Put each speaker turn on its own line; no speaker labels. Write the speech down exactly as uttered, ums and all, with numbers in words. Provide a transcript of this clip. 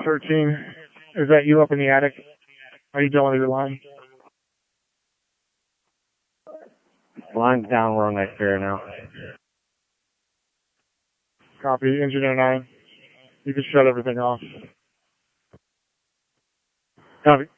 thirteen. Is that you up in the attic? Are you done with your line?
Line's down wrong I fear now.
Copy. Engineer nine. You can shut everything off. Copy.